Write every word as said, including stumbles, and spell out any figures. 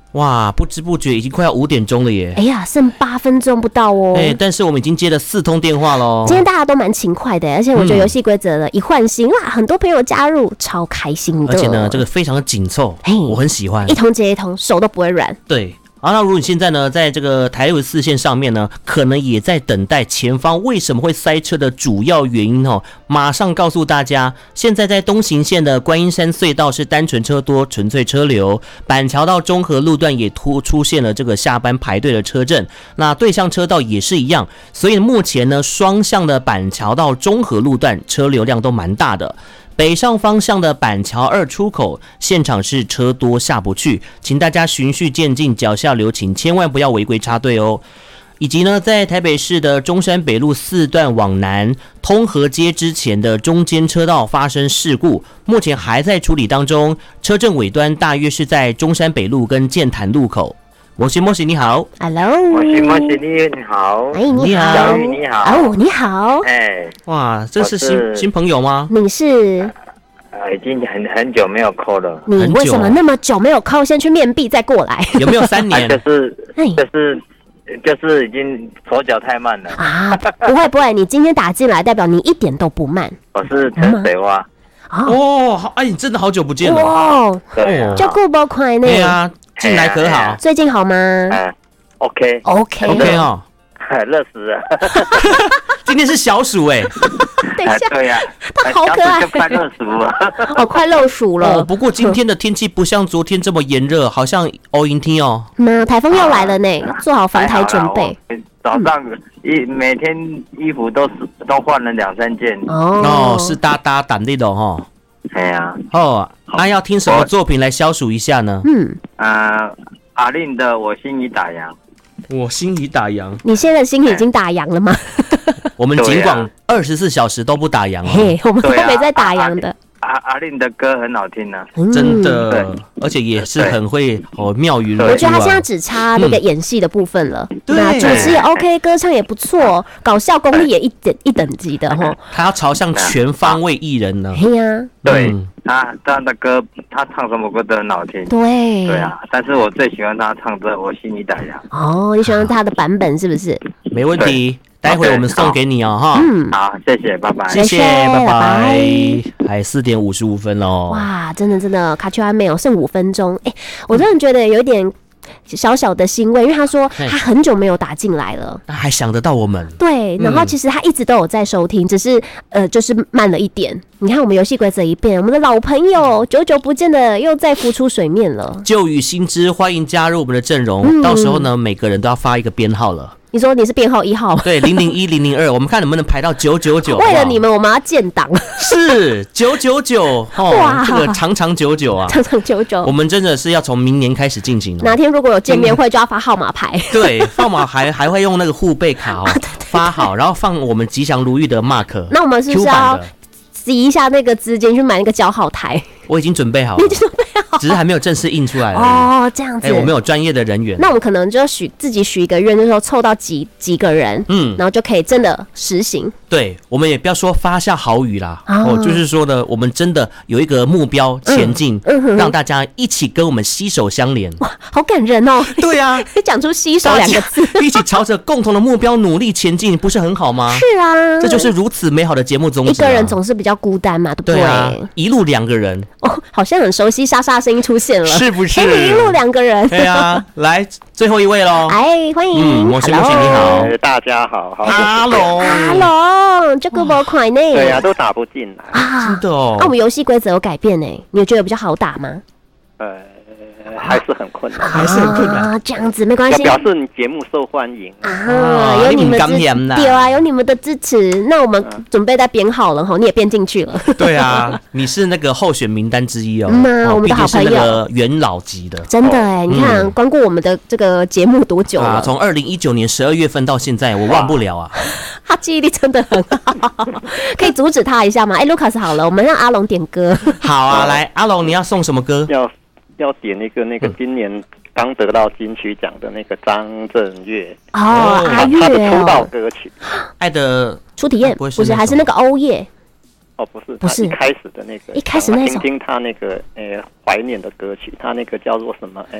哇，不知不觉已经快要五点钟了耶！ 哎呀，剩八分钟不到哦。 哎，但是我们已经接了四通电话喽。 今天大家都蛮勤快的，而且我觉得游戏规则的一换新啦，很多朋友加入，超开心的。 而且呢，这个非常的紧凑，我很喜欢， 一通接一通，手都不会软。 对。好，那如果你现在呢，在这个台六四线上面呢，可能也在等待前方为什么会塞车的主要原因哦，马上告诉大家，现在在东行线的观音山隧道是单纯车多，纯粹车流，板桥到中和路段也突出现了这个下班排队的车阵，那对向车道也是一样，所以目前呢，双向的板桥到中和路段车流量都蛮大的。北上方向的板桥二出口现场是车多下不去，请大家循序渐进，脚下留情，千万不要违规插队哦。以及呢，在台北市的中山北路四段往南通河街之前的中间车道发生事故，目前还在处理当中，车阵尾端大约是在中山北路跟剑潭路口。摩西摩西你好 ，Hello， 摩西摩西你你好， 哎你好， 小雨你好， 哦你好， 哎， 哇，这是新新朋友吗？ 你是？ 呃，已经很很久没有扣了。 你为什么那么久没有扣？先去面壁再过来。 有没有三年？ 啊、就是就是就是已经手脚太慢了啊！不会不会，你今天打进来，代表你一点都不慢。 我是陈水花。 哦，哎，你真的好久不见了。 哦， 对， 就顾不快呢。 对啊，近来可好？ 最近好吗？ 嗯 ，OK OK OK 哦， 热死了。 今天是小暑哎。 等一下， 对呀， 他好可爱， 快热暑了， 哦，快热暑了。 哦，不过今天的天气不像昨天这么炎热，好像欧阴天哦。 那台风又来了呢，做好防台准备。 早上一每天衣服都是都换了两三件。 哦，是哒哒胆力的哦。 哎呀， 哦，那要听什么作品来消暑一下呢？ 嗯， 啊，阿令的《我心已打烊》。 我心已打烊。 你现在心已经打烊了吗？ 我们尽管二十四小时都不打烊哦， 嘿，我们都没在打烊的。 阿阿令的歌很好听呢、啊， 真的，而且也是很会哦，妙语如珠、啊。 我觉得他现在只差那个演戏的部分了， 对、 嗯，主持也 OK， 歌唱也不错，搞笑功力也一等一等级的哈。 他要朝向全方位艺人呢。 对呀， 对、嗯、他他的歌，他唱什么歌都很好听。 对， 对啊，但是我最喜欢他唱的《我心里打烊》。 哦，你喜欢他的版本是不是？ 没问题。待会我们送给你哦，哈。 嗯， 好，谢谢，拜拜。 谢谢，拜拜。还四点五十五分喽。 哇，真的真的，卡丘还没有剩五分钟。哎，我真的觉得有点小小的欣慰，因为他说他很久没有打进来了， 他还想得到我们。 对，然后其实他一直都有在收听，只是呃，就是慢了一点。你看我们游戏规则一变，我们的老朋友久久不见的又再浮出水面了。 旧雨新知，欢迎加入我们的阵容。嗯、到时候呢，每个人都要发一个编号了。 你说你是编号一号？ 对，零零一、零零二，我们看能不能排到九九九。 为了你们，我们要建档。 是九九九，哇，这个长长久久啊， 长长久久。 我们真的是要从明年开始进行了。 哪天如果有见面会，就要发号码牌。 对，号码还还会用那个护贝卡哦，发好，然后放我们吉祥如意的 mark。 那我们是不是要集一下那个资金去买那个叫号台？ 我已经准备好了， 你已经准备好， 只是还没有正式印出来哦，这样子。 哎、欸，我们有专业的人员。 那我们可能就许自己许一个愿，就是说凑到几几个人，嗯，然后就可以真的实行。 对，我们也不要说发下豪语啦，哦，哦就是说呢，我们真的有一个目标前进，嗯嗯、让大家一起跟我们携手相连。 哇，好感人哦！ 对啊， 讲出“携手”两个字， 一起朝着共同的目标努力前进，不是很好吗？ 是啊， 这就是如此美好的节目宗旨、啊。 一个人总是比较孤单嘛，对不对？ 对啊，一路两个人。 哦，好像很熟悉，莎莎声音出现了， 是不是？ 哎，一路两个人。 对啊，来最后一位喽！ 哎，欢迎， 摩西摩西，你好， 大家好， 哈喽， 哈喽，这个不快呢？ 对呀，都打不进来啊， 真的哦。 那我们游戏规则有改变呢，你觉得比较好打吗？ 呃。还是很困难， 还是很困难。 啊，这样子没关系， 表示你节目受欢迎啊，有你们的支对啊，有你们的支持，那我们准备再编好了哈，你也编进去了。 对啊，你是那个候选名单之一哦。 那我们的好朋友， 元老级的， 真的哎，你看光顾我们的这个节目多久了？ 从二零一九年十二月份到现在，我忘不了啊。 他记忆力真的很好，可以阻止他一下吗？哎，Lucas 好了，我们让阿龙点歌。 好啊，来，阿龙你要送什么歌？ 要。要点那个那个今年刚得到金曲奖的那个张震岳哦，阿岳他的出道歌曲《 爱的初体验》不是，还是那个欧耶？ 哦，不是， 不是一开始的那个， 一开始那首， 听听他那个呃怀念的歌曲，他那个叫做什么？